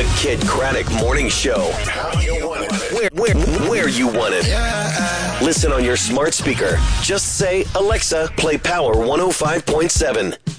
The Kid Craddock Morning Show. How you want it. Where you want it. Listen on your smart speaker. Just say, Alexa, play Power 105.7.